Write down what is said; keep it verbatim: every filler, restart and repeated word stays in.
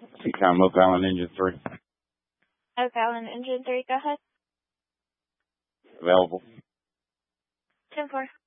Seacom Oak Island Engine three. Oak Island Engine three, go ahead. Available. ten four.